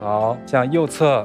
好，向右侧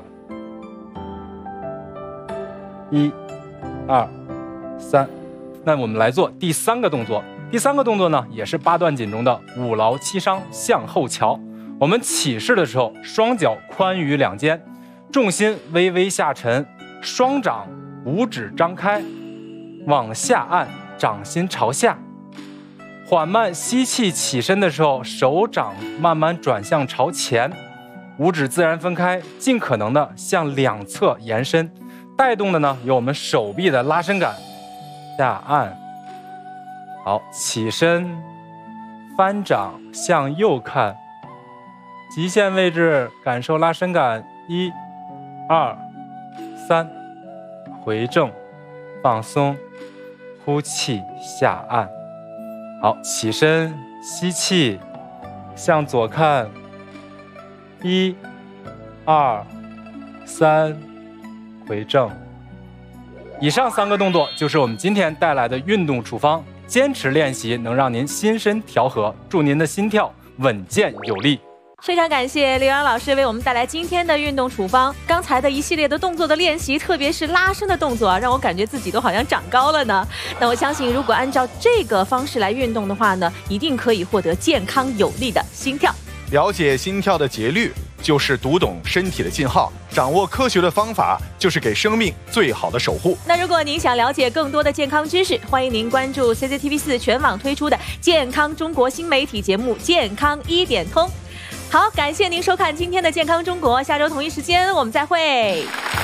，1、2、3。那我们来做第3个动作。第3个动作呢，也是8段锦中的5劳7伤向后翘。我们起势的时候，双脚宽于两肩，重心微微下沉，双掌5指张开，往下按，掌心朝下。缓慢吸气起身的时候，手掌慢慢转向朝前，5指自然分开，尽可能的向两侧延伸。带动的呢，有我们手臂的拉伸感。下按，好，起身，翻掌向右看，极限位置感受拉伸感。1、2、3，回正，放松，呼气下按。好，起身，吸气，向左看。1、2、3，回正。以上3个动作就是我们今天带来的运动处方，坚持练习能让您心身调和，祝您的心跳稳健有力。 非常感谢刘洋老师为我们带来今天的运动处方。刚才的一系列的动作的练习，特别是拉伸的动作，让我感觉自己都好像长高了呢。那我相信，如果按照这个方式来运动的话呢，一定可以获得健康有力的心跳。 了解心跳的节律，就是读懂身体的信号；掌握科学的方法，就是给生命最好的守护。 那如果您想了解更多的健康知识，欢迎您关注 CCTV4 全网推出的健康中国新媒体节目《健康1点通》。好，感谢您收看今天的健康中国，下周同一时间我们再会。